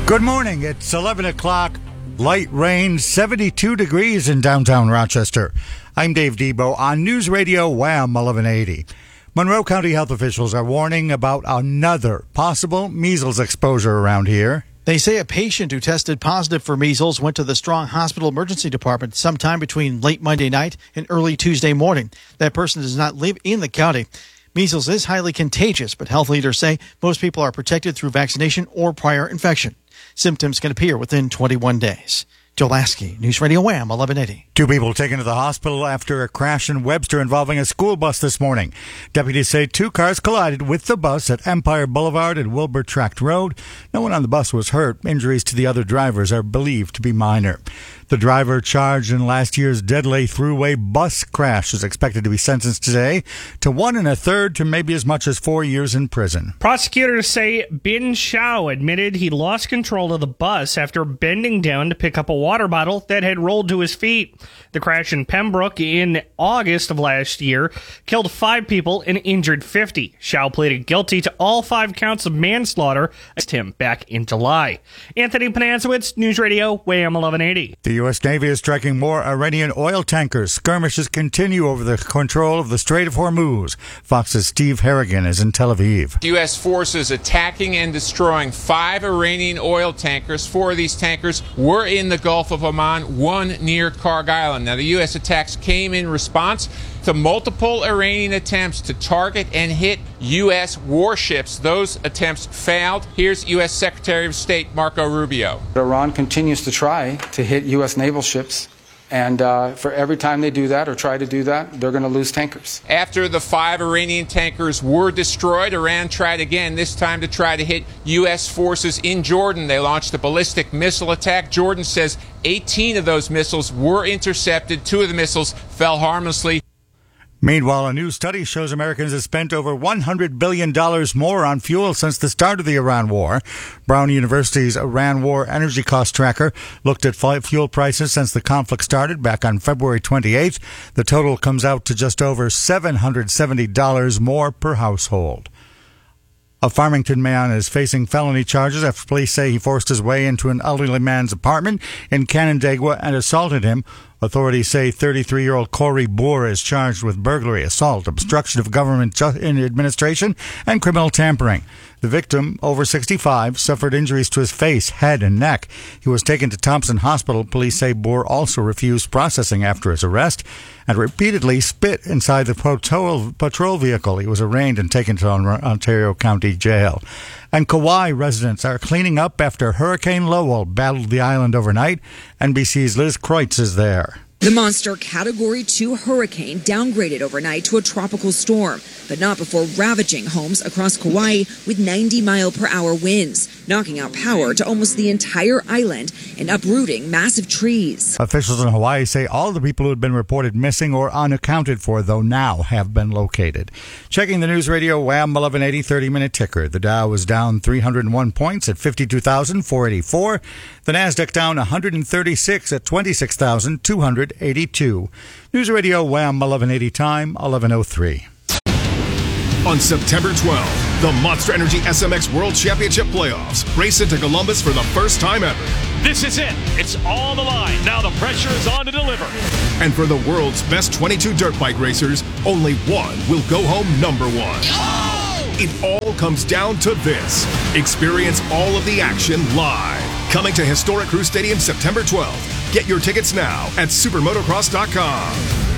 Good morning. It's 11 o'clock. Light rain, 72 degrees in downtown Rochester. I'm Dave Debo on News Radio Wham 1180. Monroe County health officials are warning about another possible measles exposure around here. They say a patient who tested positive for measles went to the Strong Hospital Emergency Department sometime between late Monday night and early Tuesday morning. That person does not live in the county. Measles is highly contagious, but health leaders say most people are protected through vaccination or prior infection. Symptoms can appear within 21 days. Joe Lasky, News Radio Wham 1180. Two people taken to the hospital after a crash in Webster involving a school bus this morning. Deputies say two cars collided with the bus at Empire Boulevard and Wilbur Tract Road. No one on the bus was hurt. Injuries to the other drivers are believed to be minor. The driver charged in last year's deadly throughway bus crash is expected to be sentenced today to 1 1/3 to maybe as much as 4 years in prison. Prosecutors say Bin Shao admitted he lost control of the bus after bending down to pick up a water bottle that had rolled to his feet. The crash in Pembroke in August of last year killed 5 people and injured 50. Shao pleaded guilty to all 5 counts of manslaughter against him back in July. Anthony Panasiewicz, News Radio, Wham 1180. The U.S. Navy is striking more Iranian oil tankers. Skirmishes continue over the control of the Strait of Hormuz. Fox's Steve Harrigan is in Tel Aviv. U.S. forces attacking and destroying 5 Iranian oil tankers. 4 of these tankers were in the Gulf of Oman, 1 near Karg Island. Now, the U.S. attacks came in response to multiple Iranian attempts to target and hit U.S. warships. Those attempts failed. Here's U.S. Secretary of State Marco Rubio. Iran continues to try to hit U.S. naval ships, and for every time they do that or try to do that, they're going to lose tankers. After the 5 Iranian tankers were destroyed, Iran tried again, this time to try to hit U.S. forces in Jordan. They launched a ballistic missile attack. Jordan says 18 of those missiles were intercepted. 2 of the missiles fell harmlessly. Meanwhile, a new study shows Americans have spent over $100 billion more on fuel since the start of the Iran war. Brown University's Iran War Energy Cost Tracker looked at fuel prices since the conflict started back on February 28th. The total comes out to just over $770 more per household. A Farmington man is facing felony charges after police say he forced his way into an elderly man's apartment in Canandaigua and assaulted him. Authorities say 33-year-old Corey Boer is charged with burglary, assault, obstruction of government administration, and criminal tampering. The victim, over 65, suffered injuries to his face, head, and neck. He was taken to Thompson Hospital. Police say Boer also refused processing after his arrest and repeatedly spit inside the patrol vehicle. He was arraigned and taken to Ontario County Jail. And Kauai residents are cleaning up after Hurricane Lowell battled the island overnight. NBC's Liz Kreutz is there. The monster Category 2 hurricane downgraded overnight to a tropical storm, but not before ravaging homes across Kauai with 90-mile-per-hour winds, knocking out power to almost the entire island and uprooting massive trees. Officials in Hawaii say all the people who had been reported missing or unaccounted for, though, now have been located. Checking the News Radio Wham 1180 30-minute ticker. The Dow was down 301 points at 52,484. The Nasdaq down 136 at 26,282. News Radio Wham 1180 time 11:03. On September 12th, the Monster Energy SMX World Championship Playoffs race into Columbus for the first time ever. This is it. It's on the line. Now the pressure is on to deliver. And for the world's best 22 dirt bike racers, only one will go home number 1. Oh! It all comes down to this. Experience all of the action live. Coming to Historic Crew Stadium September 12th. Get your tickets now at supermotocross.com.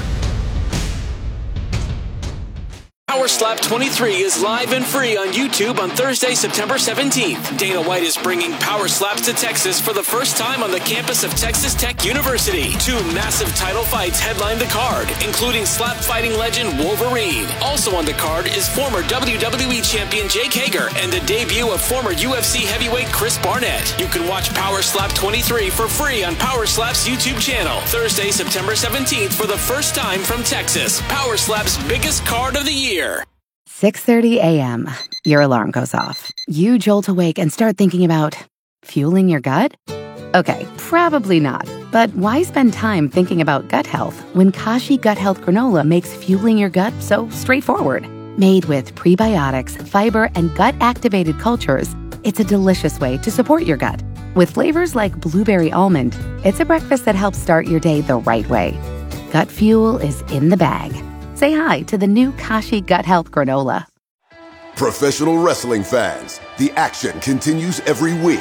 Power Slap 23 is live and free on YouTube on Thursday, September 17th. Dana White is bringing Power Slaps to Texas for the first time on the campus of Texas Tech University. 2 massive title fights headline the card, including slap fighting legend Wolverine. Also on the card is former WWE champion Jake Hager and the debut of former UFC heavyweight Chris Barnett. You can watch Power Slap 23 for free on Power Slap's YouTube channel. Thursday, September 17th for the first time from Texas. Power Slap's biggest card of the year. 6:30 a.m. Your alarm goes off. You jolt awake and start thinking about fueling your gut? Okay, probably not. But why spend time thinking about gut health when Kashi Gut Health Granola makes fueling your gut so straightforward? Made with prebiotics, fiber, and gut-activated cultures, it's a delicious way to support your gut. With flavors like blueberry almond, it's a breakfast that helps start your day the right way. Gut Fuel is in the bag. Say hi to the new Kashi Gut Health Granola. Professional wrestling fans, the action continues every week.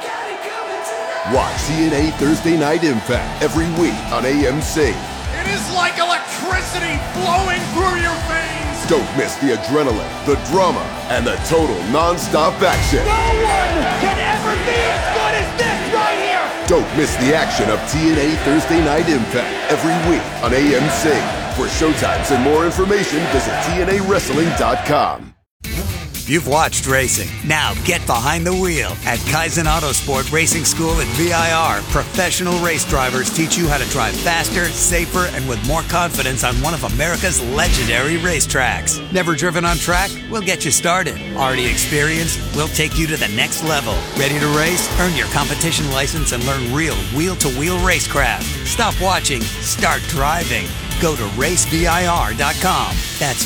Watch TNA Thursday Night Impact every week on AMC. It is like electricity flowing through your veins. Don't miss the adrenaline, the drama, and the total non-stop action. No one can ever be as good as this right here. Don't miss the action of TNA Thursday Night Impact every week on AMC. For showtimes and more information, visit TNAWrestling.com. You've watched racing. Now get behind the wheel. At Kaizen Autosport Racing School at VIR, professional race drivers teach you how to drive faster, safer, and with more confidence on one of America's legendary racetracks. Never driven on track? We'll get you started. Already experienced? We'll take you to the next level. Ready to race? Earn your competition license and learn real wheel-to-wheel racecraft. Stop watching. Start driving. Go to racevir.com. That's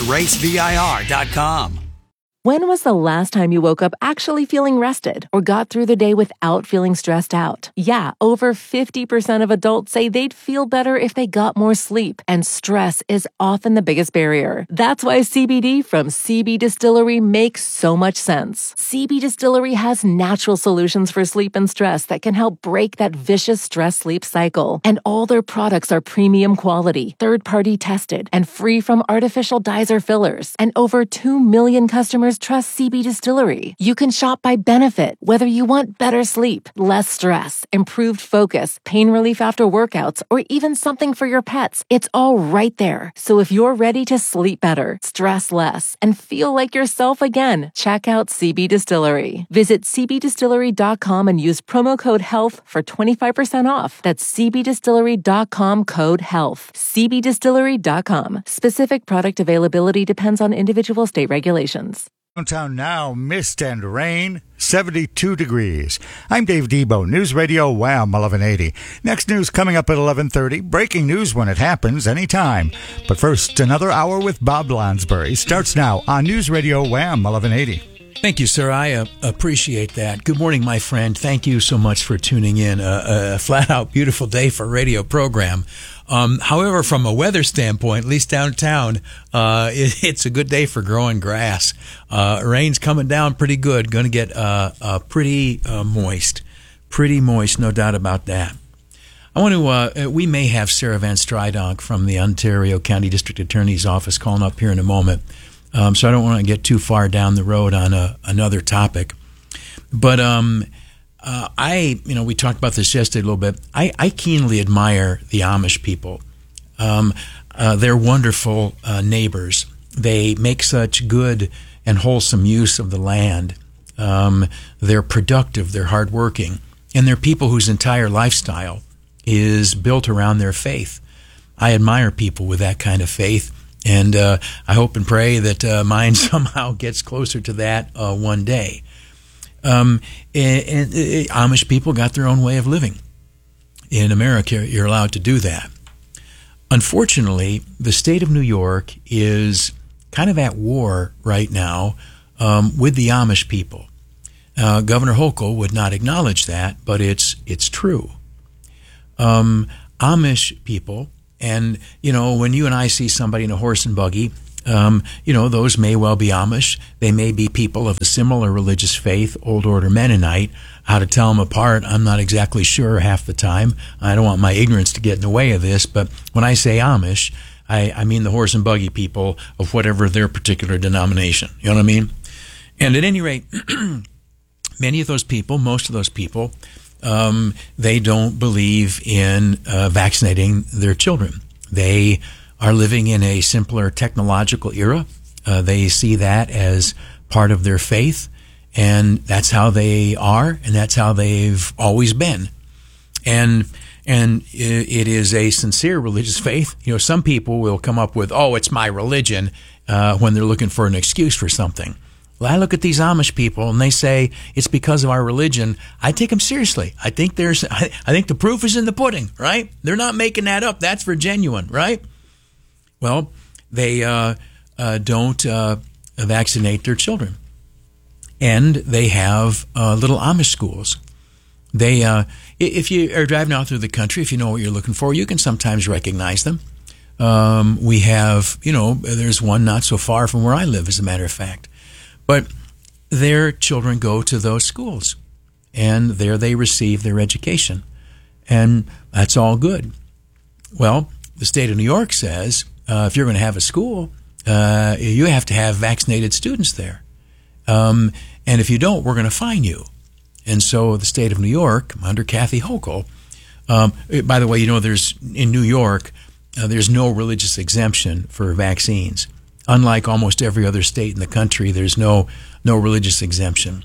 racevir.com. When was the last time you woke up actually feeling rested or got through the day without feeling stressed out? Yeah, over 50% of adults say they'd feel better if they got more sleep, and stress is often the biggest barrier. That's why CBD from CB Distillery makes so much sense. CB Distillery has natural solutions for sleep and stress that can help break that vicious stress-sleep cycle. And all their products are premium quality, third-party tested, and free from artificial dyes or fillers. And over 2 million customers trust CB Distillery. You can shop by benefit, whether you want better sleep, less stress, improved focus, pain relief after workouts, or even something for your pets. It's all right there. So if you're ready to sleep better, stress less, and feel like yourself again, check out CB Distillery. Visit cbdistillery.com and use promo code HEALTH for 25% off. That's cbdistillery.com code HEALTH. cbdistillery.com. Specific product availability depends on individual state regulations. Downtown now, mist and rain, 72 degrees. I'm Dave Debo, News Radio Wham 1180. Next news coming up at 11:30. Breaking news when it happens, anytime. But first, another hour with Bob Lansbury starts now on News Radio Wham 1180. Thank you, sir. I appreciate that. Good morning, my friend. Thank you so much for tuning in. A flat-out beautiful day for a radio program. However, from a weather standpoint, at least downtown, it's a good day for growing grass. Rain's coming down pretty good. Going to get pretty moist. Pretty moist, no doubt about that. I want to, we may have Sarah Van Stridonk from the Ontario County District Attorney's Office calling up here in a moment. So I don't want to get too far down the road on another topic. But we talked about this yesterday a little bit. I keenly admire the Amish people. They're wonderful neighbors. They make such good and wholesome use of the land. They're productive. They're hardworking. And they're people whose entire lifestyle is built around their faith. I admire people with that kind of faith. And I hope and pray that mine somehow gets closer to that one day. And Amish people got their own way of living. In America, you're allowed to do that. Unfortunately, the state of New York is kind of at war right now with the Amish people. Governor Hochul would not acknowledge that, but it's true. Amish people. And, when you and I see somebody in a horse and buggy, those may well be Amish. They may be people of a similar religious faith, Old Order Mennonite. How to tell them apart, I'm not exactly sure half the time. I don't want my ignorance to get in the way of this, but when I say Amish, I mean the horse and buggy people of whatever their particular denomination. You know what I mean? And at any rate, many of those people, most of those people, they don't believe in vaccinating their children. They are living in a simpler technological era. They see that as part of their faith, and that's how they are, and that's how they've always been. And it is a sincere religious faith. Some people will come up with, it's my religion, when they're looking for an excuse for something. Well, I look at these Amish people and they say it's because of our religion. I take them seriously. I think the proof is in the pudding, right? They're not making that up. That's for genuine, right? Well, they don't vaccinate their children, and they have little Amish schools. They, if you are driving out through the country, if you know what you're looking for, you can sometimes recognize them. We have, there's one not so far from where I live, as a matter of fact. But their children go to those schools, and there they receive their education. And that's all good. Well, the state of New York says if you're going to have a school, you have to have vaccinated students there. And if you don't, we're going to fine you. And so the state of New York, under Kathy Hochul, by the way, there's in New York, there's no religious exemption for vaccines. Unlike almost every other state in the country, there's no religious exemption.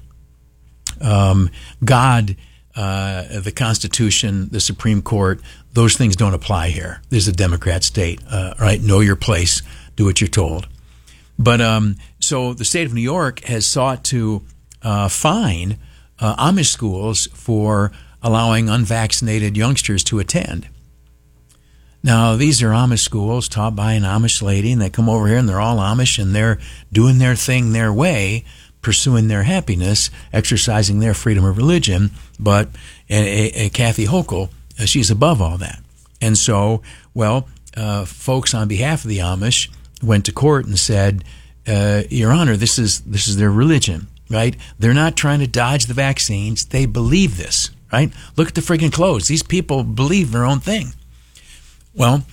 God, the Constitution, the Supreme Court, those things don't apply here. This is a Democrat state, right? Know your place, do what you're told. But so the state of New York has sought to fine Amish schools for allowing unvaccinated youngsters to attend. Now, these are Amish schools taught by an Amish lady, and they come over here and they're all Amish, and they're doing their thing their way, pursuing their happiness, exercising their freedom of religion. But Kathy Hochul, she's above all that. And so, folks on behalf of the Amish went to court and said, Your Honor, this is their religion, right? They're not trying to dodge the vaccines. They believe this, right? Look at the friggin' clothes. These people believe their own thing. Well,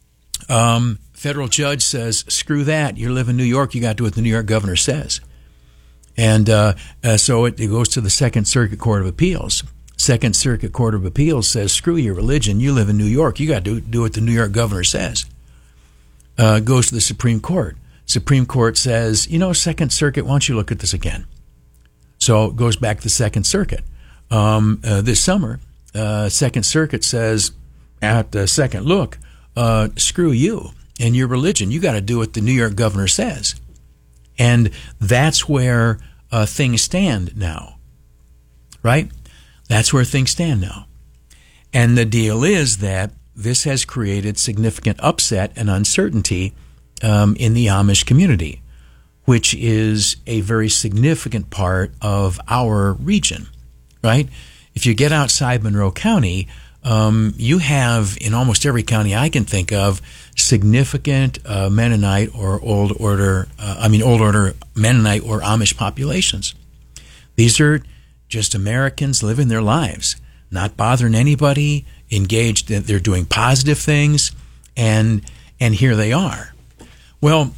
federal judge says, screw that. You live in New York, you got to do what the New York governor says. And so it goes to the Second Circuit Court of Appeals. Second Circuit Court of Appeals says, screw your religion. You live in New York. You got to do what the New York governor says. Goes to the Supreme Court. Supreme Court says, Second Circuit, why don't you look at this again? So it goes back to the Second Circuit. This summer, Second Circuit says, at the second look, screw you and your religion. You got to do what the New York governor says. And that's where things stand now, right? That's where things stand now. And the deal is that this has created significant upset and uncertainty in the Amish community, which is a very significant part of our region, right? If you get outside Monroe County, you have, in almost every county I can think of, significant Mennonite or old order Mennonite or Amish populations. These are just Americans living their lives, not bothering anybody, engaged, they're doing positive things, and here they are. Well,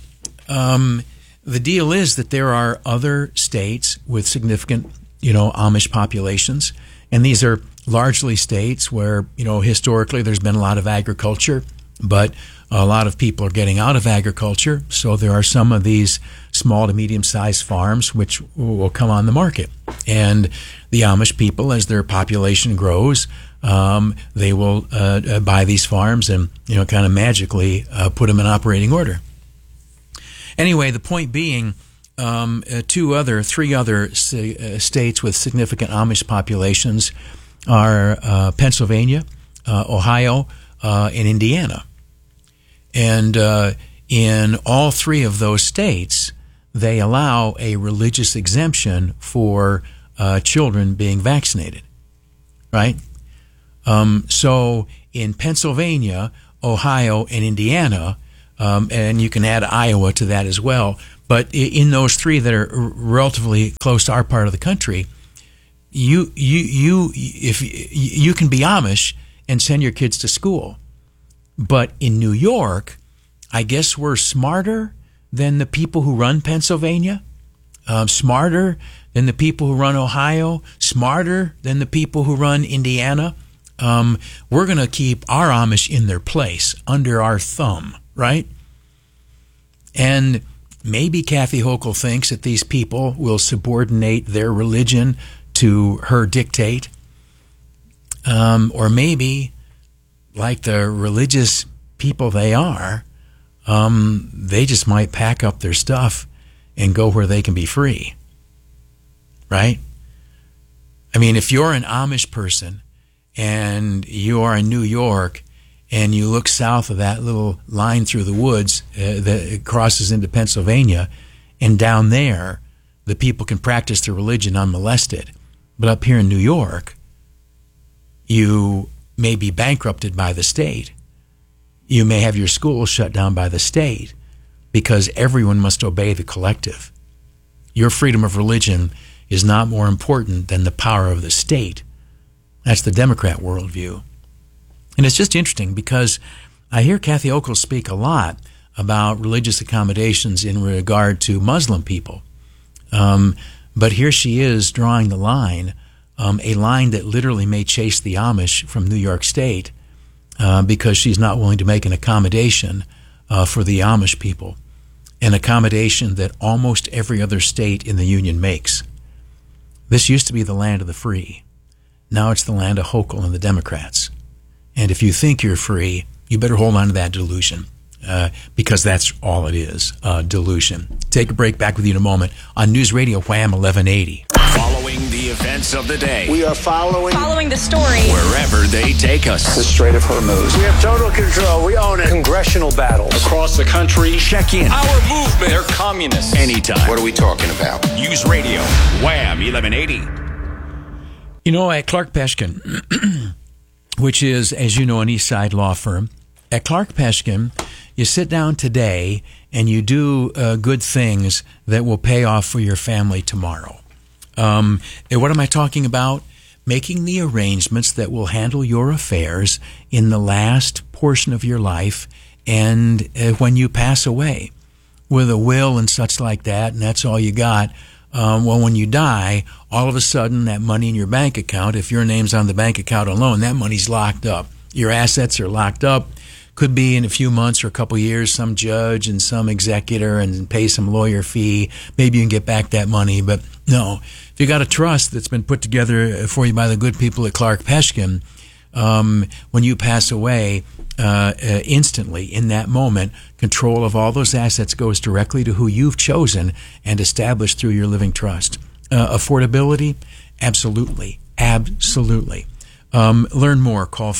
the deal is that there are other states with significant, Amish populations, and these are largely states where, historically there's been a lot of agriculture, but a lot of people are getting out of agriculture, so there are some of these small to medium-sized farms which will come on the market. And the Amish people, as their population grows, they will buy these farms and, kind of magically put them in operating order. Anyway, the point being, three other states with significant Amish populations are Pennsylvania, Ohio, and Indiana. And in all three of those states, they allow a religious exemption for children being vaccinated, right? So in Pennsylvania, Ohio, and Indiana, and you can add Iowa to that as well, but in those three that are relatively close to our part of the country, if you can be Amish and send your kids to school. But in New York, I guess we're smarter than the people who run Pennsylvania, smarter than the people who run Ohio, smarter than the people who run Indiana. We're going to keep our Amish in their place, under our thumb, right? And maybe Kathy Hochul thinks that these people will subordinate their religion to her dictate. Or maybe, like the religious people they are, they just might pack up their stuff and go where they can be free. Right? I mean, if you're an Amish person and you are in New York and you look south of that little line through the woods that crosses into Pennsylvania, and down there the people can practice their religion unmolested. But up here in New York, you may be bankrupted by the state. You may have your school shut down by the state because everyone must obey the collective. Your freedom of religion is not more important than the power of the state. That's the Democrat worldview. And it's just interesting because I hear Kathy Hochul speak a lot about religious accommodations in regard to Muslim people. But here she is drawing the line, a line that literally may chase the Amish from New York State because she's not willing to make an accommodation for the Amish people, an accommodation that almost every other state in the Union makes. This used to be the land of the free. Now it's the land of Hochul and the Democrats. And if you think you're free, you better hold on to that delusion. Because that's all it is, delusion. Take a break, back with you in a moment on News Radio Wham 1180. Following the events of the day. We are following the story. Wherever they take us. The Strait of Hormuz. We have total control. We own it. Congressional battles. Across the country. Check in. Our movement. They're communists. Anytime. What are we talking about? News Radio Wham 1180. You know, at Clark Peshkin, which is, as you know, an East Side law firm, at Clark Peshkin, you sit down today and you do good things that will pay off for your family tomorrow. And what am I talking about? Making the arrangements that will handle your affairs in the last portion of your life and when you pass away. With a will and such like that, and that's all you got. Well, when you die, all of a sudden that money in your bank account, if your name's on the bank account alone, that money's locked up. Your assets are locked up. Could be in a few months or a couple years, some judge and some executor and pay some lawyer fee. Maybe you can get back that money. But no, if you got a trust that's been put together for you by the good people at Clark Peshkin, when you pass away, instantly in that moment, control of all those assets goes directly to who you've chosen and established through your living trust. Affordability? Absolutely. Absolutely. Learn more. Call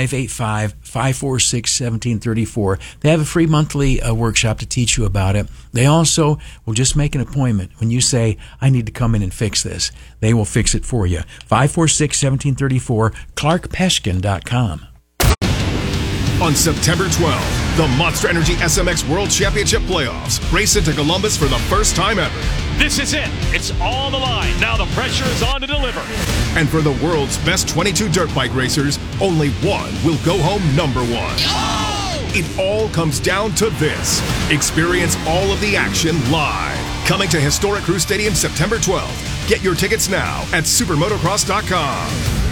585-546-1734. They have a free monthly workshop to teach you about it. They also will just make an appointment. When you say, I need to come in and fix this, they will fix it for you. 546-1734, clarkpeshkin.com. On September 12th, the Monster Energy SMX World Championship Playoffs race into Columbus for the first time ever. This is it. It's all the line. Now the pressure is on to deliver. And for the world's best 22 dirt bike racers, only one will go home number one. Oh! It all comes down to this. Experience all of the action live. Coming to Historic Crew Stadium September 12th. Get your tickets now at supermotocross.com.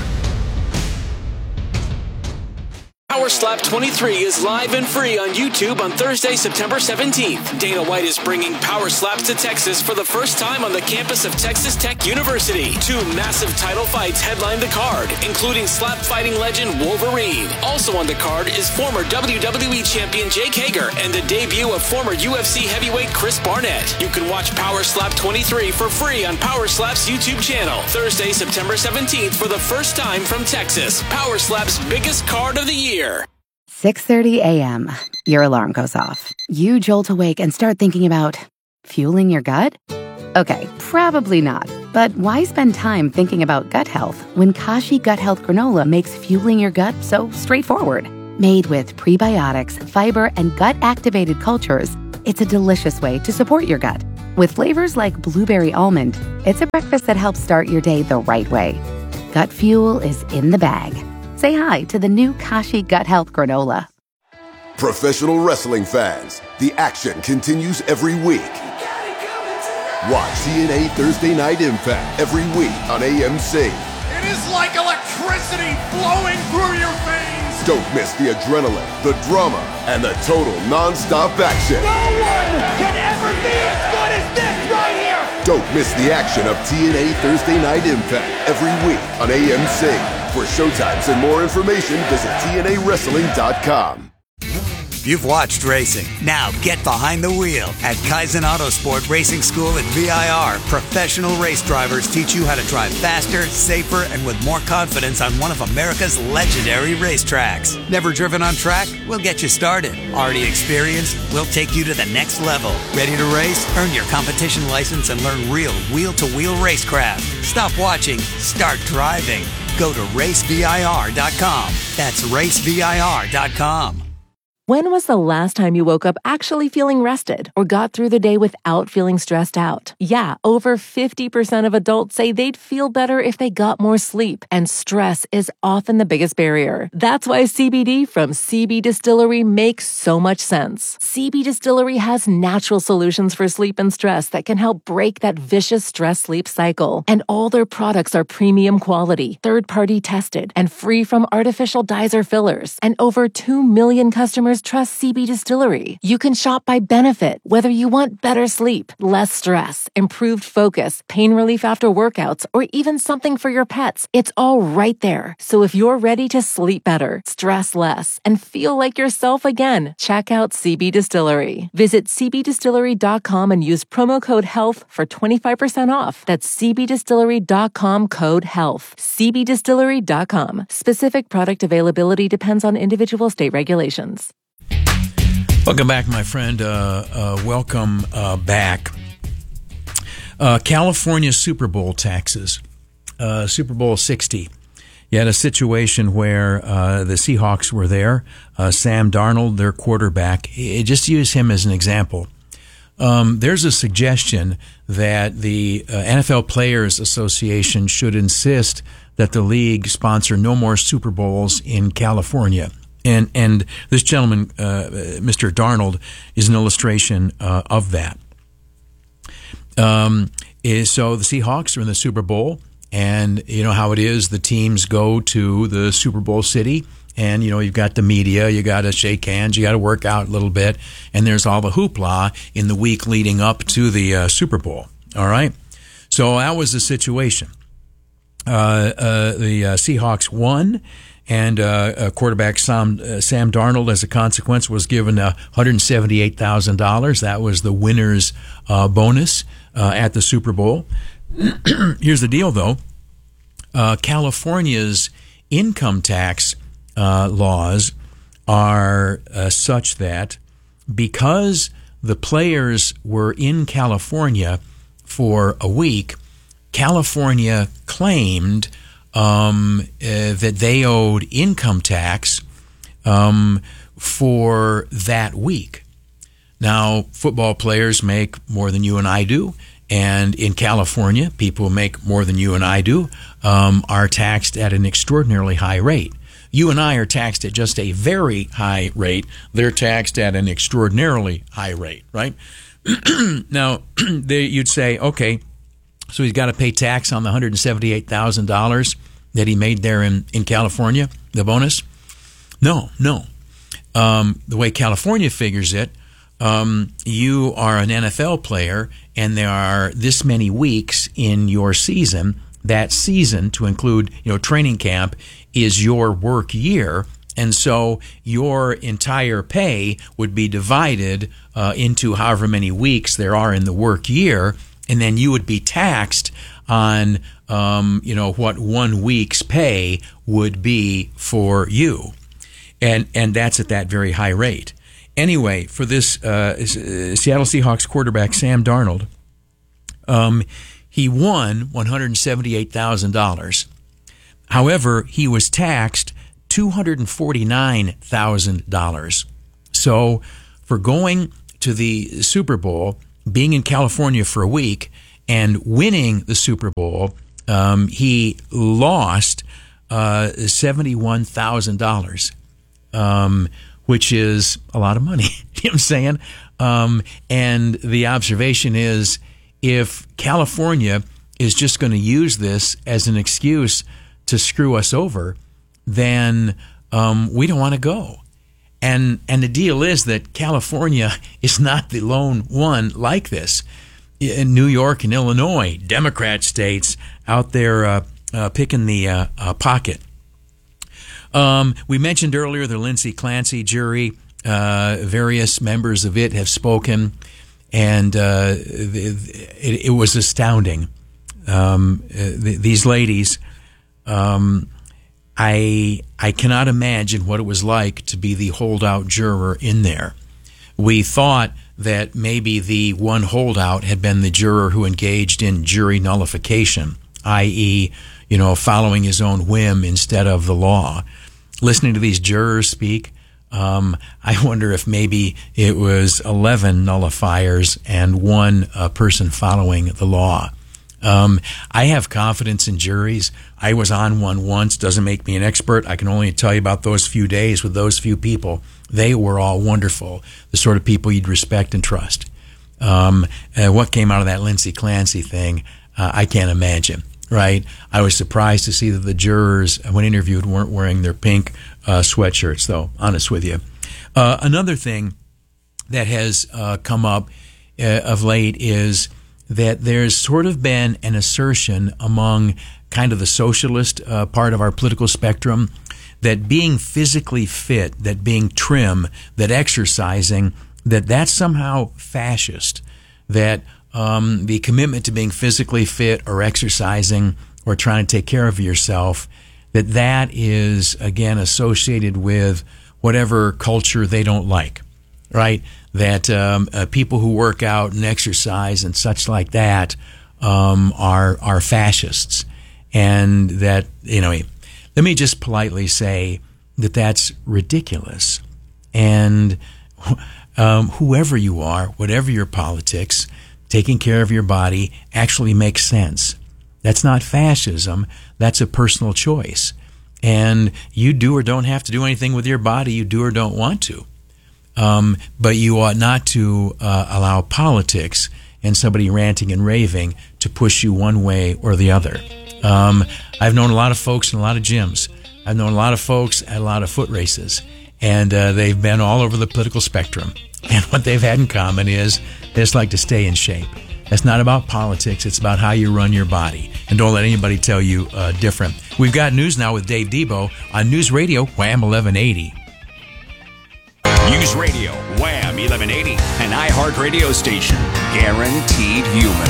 Power Slap 23 is live and free on YouTube on Thursday, September 17th. Dana White is bringing Power Slaps to Texas for the first time on the campus of Texas Tech University. 2 massive title fights headline the card, including slap fighting legend Wolverine. Also on the card is former WWE champion Jake Hager and the debut of former UFC heavyweight Chris Barnett. You can watch Power Slap 23 for free on Power Slap's YouTube channel. Thursday, September 17th for the first time from Texas. Power Slap's biggest card of the year. 6:30 a.m. Your alarm goes off. You jolt awake and start thinking about fueling your gut? Okay, probably not. But why spend time thinking about gut health when Kashi Gut Health Granola makes fueling your gut so straightforward? Made with prebiotics, fiber, and gut-activated cultures, it's a delicious way to support your gut. With flavors like blueberry almond, it's a breakfast that helps start your day the right way. Gut fuel is in the bag. Say hi to the new Kashi Gut Health Granola. Professional wrestling fans, the action continues every week. Watch TNA Thursday Night Impact every week on AMC. It is like electricity flowing through your veins. Don't miss the adrenaline, the drama, and the total non-stop action. No one can ever be as good as this right here. Don't miss the action of TNA Thursday Night Impact every week on AMC. For showtimes and more information, visit TNAWrestling.com. You've watched racing. Now get behind the wheel. At Kaizen Autosport Racing School at VIR, professional race drivers teach you how to drive faster, safer, and with more confidence on one of America's legendary racetracks. Never driven on track? We'll get you started. Already experienced? We'll take you to the next level. Ready to race? Earn your competition license and learn real wheel-to-wheel racecraft. Stop watching. Start driving. Go to racevir.com. That's racevir.com. When was the last time you woke up actually feeling rested or got through the day without feeling stressed out? Yeah, over 50% of adults say they'd feel better if they got more sleep, and stress is often the biggest barrier. That's why CBD from CB Distillery makes so much sense. CB Distillery has natural solutions for sleep and stress that can help break that vicious stress-sleep cycle. And all their products are premium quality, third-party tested, and free from artificial dyes or fillers. And over 2 million customers trust CB Distillery. You can shop by benefit, whether you want better sleep, less stress, improved focus, pain relief after workouts, or even something for your pets. It's all right there. So if you're ready to sleep better, stress less, and feel like yourself again, check out CB Distillery. Visit cbdistillery.com and use promo code HEALTH for 25% off. That's cbdistillery.com code HEALTH. cbdistillery.com. Specific product availability depends on individual state regulations. Welcome back, my friend. Welcome back. California Super Bowl taxes. Super Bowl 60. You had a situation where the Seahawks were there. Sam Darnold, their quarterback. Just use him as an example. There's a suggestion that the NFL Players Association should insist that the league sponsor no more Super Bowls in California. And this gentleman, Mr. Darnold, is an illustration of that. So the Seahawks are in the Super Bowl, and you know how it is. The teams go to the Super Bowl city, and you know you've got the media, you got to shake hands, you got to work out a little bit, and there's all the hoopla in the week leading up to the Super Bowl. All right, so that was the situation. The Seahawks won. And quarterback Sam Darnold, as a consequence, was given $178,000. That was the winner's bonus at the Super Bowl. Here's the deal, though. California's income tax laws are such that because the players were in California for a week, California claimed that they owed income tax for that week. Now, football players make more than you and I do, and in California, people who make more than you and I do are taxed at an extraordinarily high rate. You and I are taxed at just a very high rate. They're taxed at an extraordinarily high rate, right? Now, you'd say, okay, so he's got to pay tax on the $178,000 that he made there in California, the bonus? No. The way California figures it, you are an NFL player, and there are this many weeks in your season. That season, to include training camp, is your work year, and so your entire pay would be divided into however many weeks there are in the work year, and then you would be taxed on what 1 week's pay would be for you, and that's at that very high rate. Anyway, for this Seattle Seahawks quarterback Sam Darnold, he won $178,000. However, he was taxed $249,000. So for going to the Super Bowl, being in California for a week, and winning the Super Bowl, he lost $71,000, which is a lot of money. You know what I'm saying? And the observation is, if California is just going to use this as an excuse to screw us over, then we don't want to go. And the deal is that California is not the lone one like this. In New York and Illinois, Democrat states out there picking the pocket. We mentioned earlier the Lindsay Clancy jury. Various members of it have spoken, and it was astounding. These ladies, I cannot imagine what it was like to be the holdout juror in there. We thought that maybe the one holdout had been the juror who engaged in jury nullification, i.e., following his own whim instead of the law. Listening to these jurors speak, I wonder if maybe it was 11 nullifiers and one person following the law. I have confidence in juries. I was on one once. Doesn't make me an expert. I can only tell you about those few days with those few people. They were all wonderful, the sort of people you'd respect and trust. What came out of that Lindsay Clancy thing, I can't imagine, right? I was surprised to see that the jurors, when interviewed, weren't wearing their pink sweatshirts, though, honest with you. Another thing that has come up of late is that there's sort of been an assertion among kind of the socialist part of our political spectrum that being physically fit, that being trim, that exercising, that's somehow fascist, that the commitment to being physically fit or exercising or trying to take care of yourself, that is, again, associated with whatever culture they don't like, right? That people who work out and exercise and such like that are fascists. And that, let me just politely say that that's ridiculous. And whoever you are, whatever your politics, taking care of your body actually makes sense. That's not fascism. That's a personal choice. And you do or don't have to do anything with your body you do or don't want to. But you ought not to allow politics and somebody ranting and raving to push you one way or the other. I've known a lot of folks in a lot of gyms. I've known a lot of folks at a lot of foot races. And they've been all over the political spectrum. And what they've had in common is they just like to stay in shape. It's not about politics. It's about how you run your body. And don't let anybody tell you different. We've got news now with Dave Debo on News Radio Wham 1180. News Radio Wham 1180, an iHeart radio station. Guaranteed human.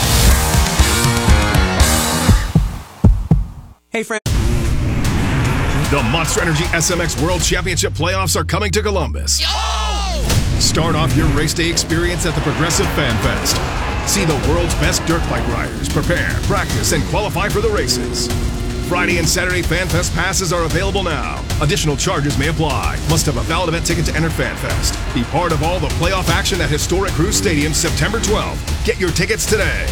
Hey, friend. The Monster Energy SMX World Championship playoffs are coming to Columbus. Start off your race day experience at the Progressive Fan Fest. See the world's best dirt bike riders prepare, practice, and qualify for the races. Friday and Saturday Fan Fest passes are available now. Additional charges may apply. Must have a valid event ticket to enter Fan Fest. Be part of all the playoff action at Historic Cruise Stadium September 12th. Get your tickets today.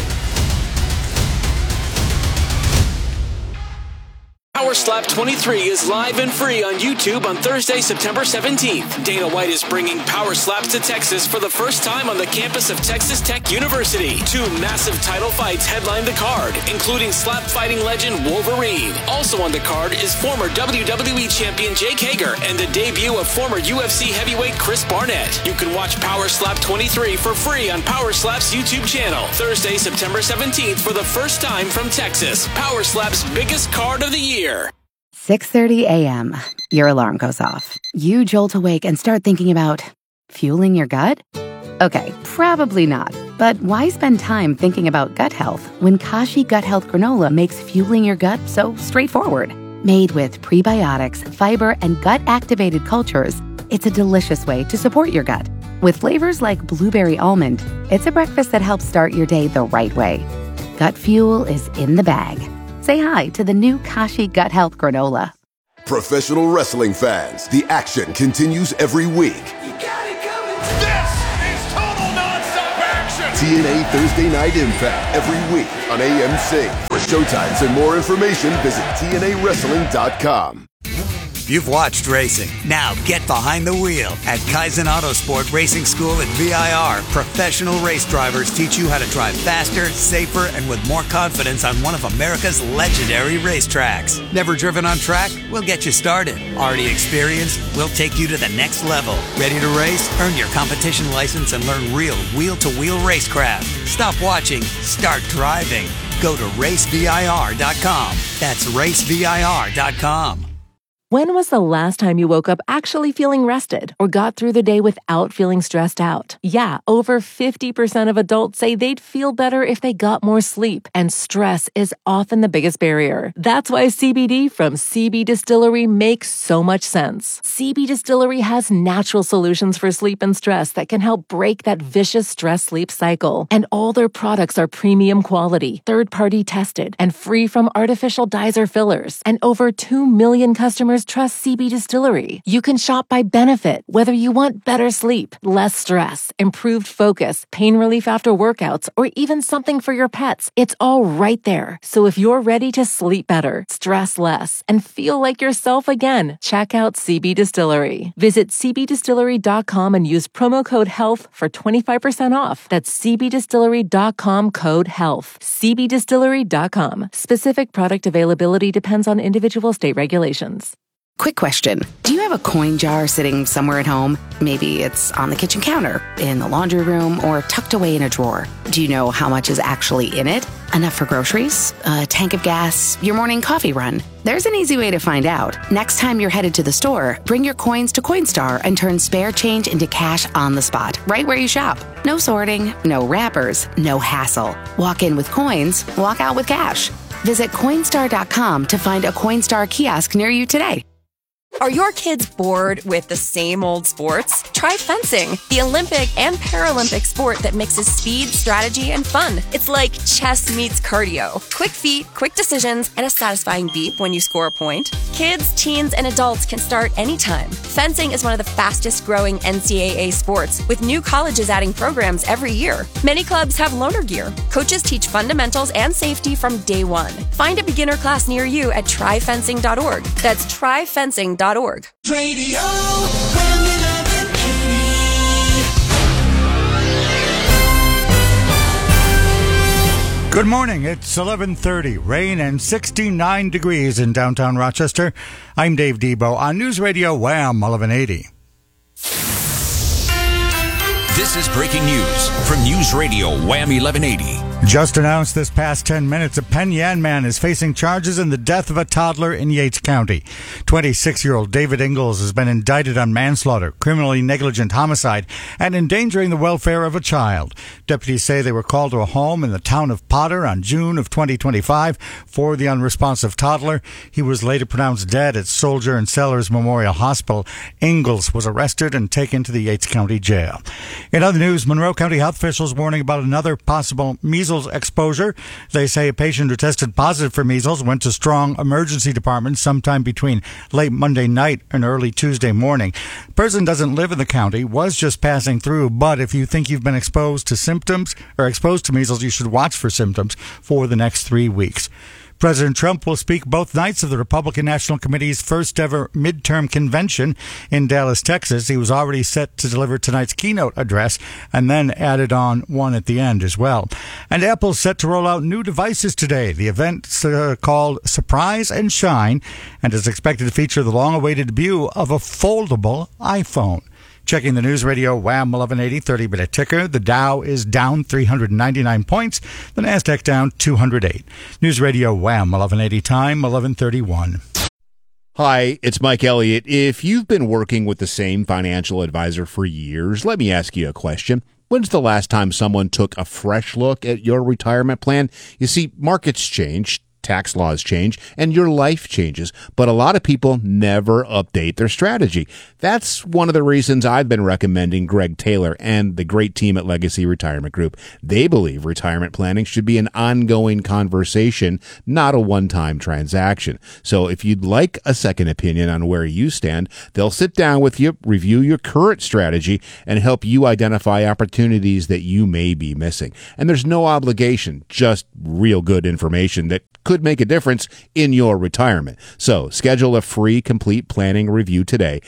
Power Slap 23 is live and free on YouTube on Thursday, September 17th. Dana White is bringing Power Slaps to Texas for the first time on the campus of Texas Tech University. 2 massive title fights headline the card, including slap fighting legend Wolverine. Also on the card is former WWE champion Jake Hager and the debut of former UFC heavyweight Chris Barnett. You can watch Power Slap 23 for free on Power Slap's YouTube channel. Thursday, September 17th for the first time from Texas. Power Slap's biggest card of the year. 6:30 a.m. Your alarm goes off. You jolt awake and start thinking about fueling your gut? Okay, probably not. But why spend time thinking about gut health when Kashi Gut Health Granola makes fueling your gut so straightforward? Made with prebiotics, fiber, and gut-activated cultures, it's a delicious way to support your gut. With flavors like blueberry almond, it's a breakfast that helps start your day the right way. Gut fuel is in the bag. Say hi to the new Kashi Gut Health Granola. Professional wrestling fans, the action continues every week. This is total nonstop action! TNA Thursday Night Impact every week on AMC. For showtimes and more information, visit TNAWrestling.com. You've watched racing. Now get behind the wheel. At Kaizen Autosport Racing School at VIR, professional race drivers teach you how to drive faster, safer, and with more confidence on one of America's legendary racetracks. Never driven on track? We'll get you started. Already experienced? We'll take you to the next level. Ready to race? Earn your competition license and learn real wheel-to-wheel racecraft. Stop watching. Start driving. Go to racevir.com. That's racevir.com. When was the last time you woke up actually feeling rested or got through the day without feeling stressed out? Yeah, over 50% of adults say they'd feel better if they got more sleep, and stress is often the biggest barrier. That's why CBD from CB Distillery makes so much sense. CB Distillery has natural solutions for sleep and stress that can help break that vicious stress-sleep cycle. And all their products are premium quality, third-party tested, and free from artificial dyes or fillers. And over 2 million customers trust CB Distillery. You can shop by benefit, whether you want better sleep, less stress, improved focus, pain relief after workouts, or even something for your pets. It's all right there. So if you're ready to sleep better, stress less, and feel like yourself again, check out CB Distillery. Visit cbdistillery.com and use promo code HEALTH for 25% off. That's cbdistillery.com, code HEALTH. cbdistillery.com. Specific product availability depends on individual state regulations. Quick question. Do you have a coin jar sitting somewhere at home? Maybe it's on the kitchen counter, in the laundry room, or tucked away in a drawer. Do you know how much is actually in it? Enough for groceries? A tank of gas? Your morning coffee run? There's an easy way to find out. Next time you're headed to the store, bring your coins to Coinstar and turn spare change into cash on the spot, right where you shop. No sorting, no wrappers, no hassle. Walk in with coins, walk out with cash. Visit Coinstar.com to find a Coinstar kiosk near you today. Are your kids bored with the same old sports? Try fencing, the Olympic and Paralympic sport that mixes speed, strategy, and fun. It's like chess meets cardio. Quick feet, quick decisions, and a satisfying beep when you score a point. Kids, teens, and adults can start anytime. Fencing is one of the fastest growing NCAA sports, with new colleges adding programs every year. Many clubs have loaner gear. Coaches teach fundamentals and safety from day one. Find a beginner class near you at tryfencing.org. That's tryfencing.org. Radio Good morning. It's 11:30. Rain and 69 degrees in downtown Rochester. I'm Dave Debo on News Radio Wham 1180. This is breaking news from News Radio Wham 1180. Just announced this past 10 minutes, a Penn Yan man is facing charges in the death of a toddler in Yates County. 26-year-old David Ingalls has been indicted on manslaughter, criminally negligent homicide, and endangering the welfare of a child. Deputies say they were called to a home in the town of Potter on June of 2025 for the unresponsive toddler. He was later pronounced dead at Soldier and Sellers Memorial Hospital. Ingalls was arrested and taken to the Yates County Jail. In other news, Monroe County health officials warning about another possible measles exposure. They say a patient who tested positive for measles went to Strong Emergency Department sometime between late Monday night and early Tuesday morning. The person doesn't live in the county, was just passing through, but if you think you've been exposed to symptoms or exposed to measles, you should watch for symptoms for the next 3 weeks. President Trump will speak both nights of the Republican National Committee's first ever midterm convention in Dallas, Texas. He was already set to deliver tonight's keynote address and then added on one at the end as well. And Apple's set to roll out new devices today. The event's called Surprise and Shine and is expected to feature the long-awaited debut of a foldable iPhone. Checking the News Radio Wham 1180 30-minute ticker. The Dow is down 399 points. The Nasdaq down 208. News Radio Wham 1180 time 11:31. Hi, it's Mike Elliott. If you've been working with the same financial advisor for years, let me ask you a question. When's the last time someone took a fresh look at your retirement plan? You see, markets change, tax laws change, and your life changes, but a lot of people never update their strategy. That's one of the reasons I've been recommending Greg Taylor and the great team at Legacy Retirement Group. They believe retirement planning should be an ongoing conversation, not a one-time transaction. So if you'd like a second opinion on where you stand, they'll sit down with you, review your current strategy, and help you identify opportunities that you may be missing. And there's no obligation, just real good information that could make a difference in your retirement. So schedule a free complete planning review today.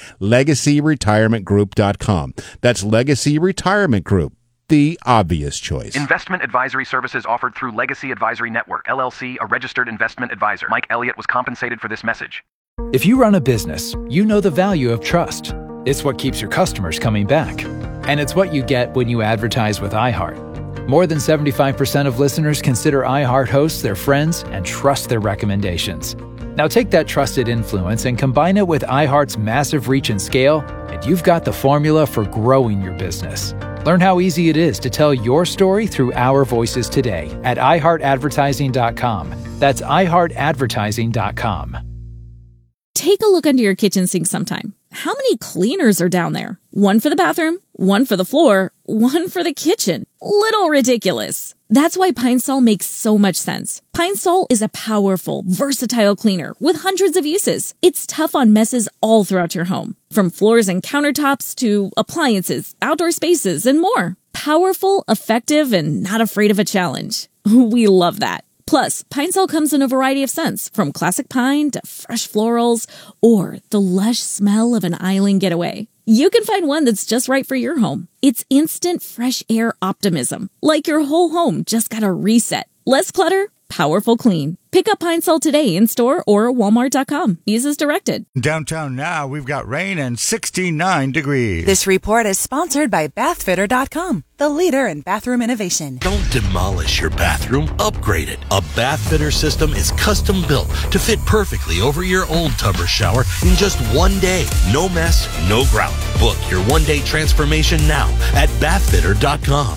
LegacyRetirementGroup.com. That's Legacy Retirement Group, the obvious choice. Investment advisory services offered through Legacy Advisory Network, LLC, a registered investment advisor. Mike Elliott was compensated for this message. If you run a business, you know the value of trust. It's what keeps your customers coming back. And it's what you get when you advertise with iHeart. More than 75% of listeners consider iHeart hosts their friends and trust their recommendations. Now take that trusted influence and combine it with iHeart's massive reach and scale, and you've got the formula for growing your business. Learn how easy it is to tell your story through our voices today at iHeartAdvertising.com. That's iHeartAdvertising.com. Take a look under your kitchen sink sometime. How many cleaners are down there? One for the bathroom, one for the floor, one for the kitchen. Little ridiculous. That's why Pine Sol makes so much sense. Pine Sol is a powerful, versatile cleaner with hundreds of uses. It's tough on messes all throughout your home, from floors and countertops to appliances, outdoor spaces, and more. Powerful, effective, and not afraid of a challenge. We love that. Plus, Pine Sol comes in a variety of scents, from classic pine to fresh florals, or the lush smell of an island getaway. You can find one that's just right for your home. It's instant fresh air optimism, like your whole home just got a reset. Less clutter, powerful clean. Pick up Pine Sol today in store or Walmart.com. Use as directed. Downtown now, we've got rain and 69 degrees. This report is sponsored by BathFitter.com, the leader in bathroom innovation. Don't demolish your bathroom, upgrade it. A Bathfitter system is custom built to fit perfectly over your old tub or shower in just 1 day. No mess, no grout. Book your one-day transformation now at BathFitter.com.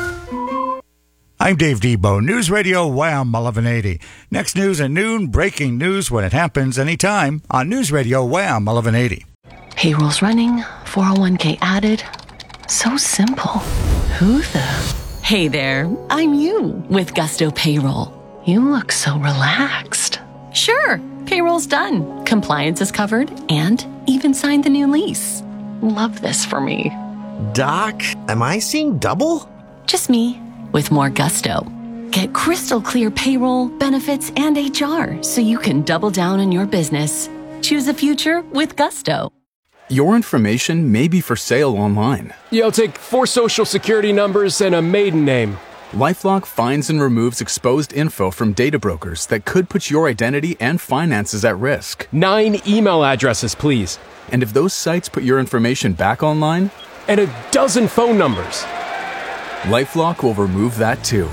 I'm Dave Debo, News Radio Wham 1180. Next news at noon, breaking news when it happens anytime on News Radio Wham 1180. Payroll's running, 401k added. So simple. Who the? Hey there, I'm you with Gusto Payroll. You look so relaxed. Sure, payroll's done. Compliance is covered and even signed the new lease. Love this for me. Doc, am I seeing double? Just me. With more Gusto. Get crystal clear payroll, benefits, and HR so you can double down on your business. Choose a future with Gusto. Your information may be for sale online. Yeah, I'll take 4 social security numbers and a maiden name. LifeLock finds and removes exposed info from data brokers that could put your identity and finances at risk. 9 email addresses, please. And if those sites put your information back online? And a dozen phone numbers. LifeLock will remove that too.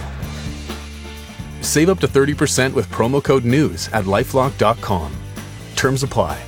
Save up to 30% with promo code NEWS at LifeLock.com. Terms apply.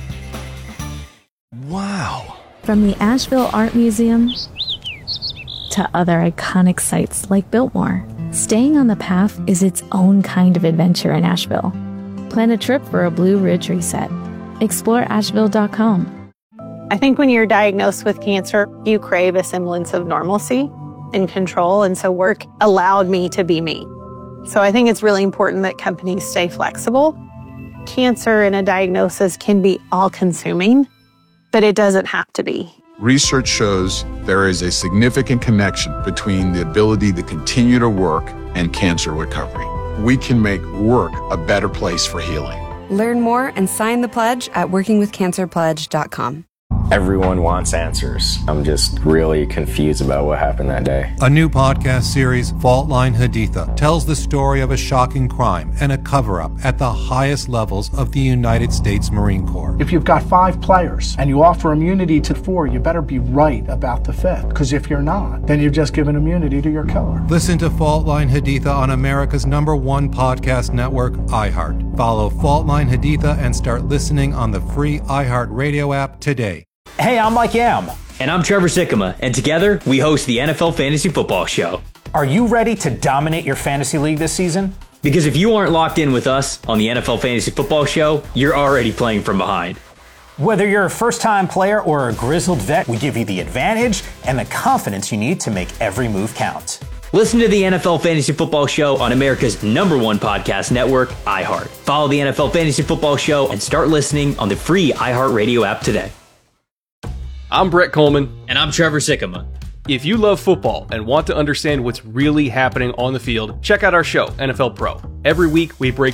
Wow. From the Asheville Art Museum to other iconic sites like Biltmore, staying on the path is its own kind of adventure in Asheville. Plan a trip for a Blue Ridge reset. Explore Asheville.com. I think when you're diagnosed with cancer, you crave a semblance of normalcy and control, and so work allowed me to be me. So I think it's really important that companies stay flexible. Cancer and a diagnosis can be all-consuming, but it doesn't have to be. Research shows there is a significant connection between the ability to continue to work and cancer recovery. We can make work a better place for healing. Learn more and sign the pledge at workingwithcancerpledge.com. Everyone wants answers. I'm just really confused about what happened that day. A new podcast series, Fault Line Haditha, tells the story of a shocking crime and a cover-up at the highest levels of the United States Marine Corps. If you've got 5 players and you offer immunity to 4, you better be right about the 5th. Because if you're not, then you've just given immunity to your killer. Listen to Fault Line Haditha on America's #1 podcast network, iHeart. Follow Fault Line Haditha and start listening on the free iHeart Radio app today. Hey, I'm Mike Yam. And I'm Trevor Sikkema, and together we host the NFL Fantasy Football Show. Are you ready to dominate your fantasy league this season? Because if you aren't locked in with us on the NFL Fantasy Football Show, you're already playing from behind. Whether you're a first-time player or a grizzled vet, we give you the advantage and the confidence you need to make every move count. Listen to the NFL Fantasy Football Show on America's #1 podcast network, iHeart. Follow the NFL Fantasy Football Show and start listening on the free iHeart Radio app today. I'm Brett Coleman. And I'm Trevor Sikkema. If you love football and want to understand what's really happening on the field, check out our show, NFL Pro. Every week, we break